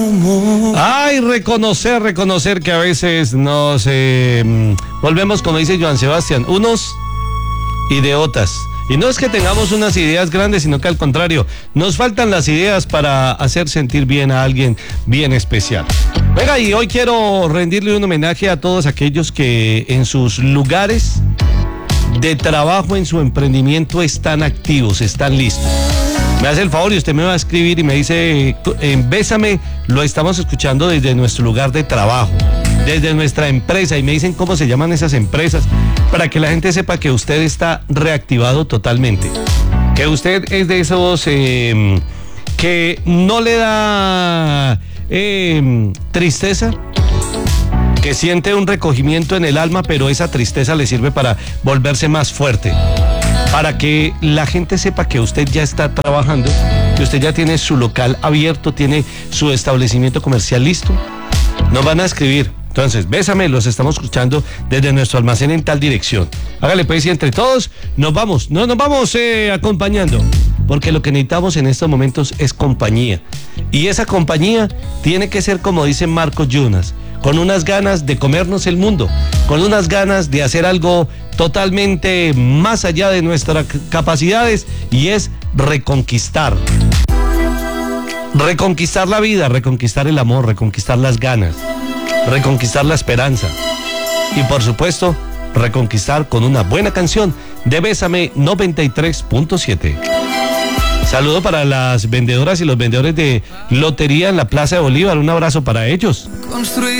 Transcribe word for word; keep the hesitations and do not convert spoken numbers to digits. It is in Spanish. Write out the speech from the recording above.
Ay, reconocer, reconocer que a veces nos eh, volvemos, como dice Joan Sebastián, unos idiotas. Y no es que tengamos unas ideas grandes, sino que al contrario, nos faltan las ideas para hacer sentir bien a alguien bien especial. Venga, y hoy quiero rendirle un homenaje a todos aquellos que en sus lugares de trabajo, en su emprendimiento, están activos, están listos. Me hace el favor y usted me va a escribir y me dice, en Bésame lo estamos escuchando desde nuestro lugar de trabajo, desde nuestra empresa, y me dicen cómo se llaman esas empresas, para que la gente sepa que usted está reactivado totalmente, que usted es de esos eh, que no le da eh, tristeza, que siente un recogimiento en el alma, pero esa tristeza le sirve para volverse más fuerte, para que la gente sepa que usted ya está trabajando, que usted ya tiene su local abierto, tiene su establecimiento comercial listo. Nos van a escribir. Entonces, Bésame, los estamos escuchando desde nuestro almacén en tal dirección. Hágale pues, y entre todos nos vamos, no nos vamos eh, acompañando, porque lo que necesitamos en estos momentos es compañía. Y esa compañía tiene que ser, como dice Marcos Jonas, con unas ganas de comernos el mundo, con unas ganas de hacer algo totalmente más allá de nuestras capacidades, y es reconquistar. Reconquistar la vida, reconquistar el amor, reconquistar las ganas, reconquistar la esperanza. Y por supuesto, reconquistar con una buena canción de Bésame noventa y tres punto siete. Saludo para las vendedoras y los vendedores de lotería en la Plaza de Bolívar. Un abrazo para ellos.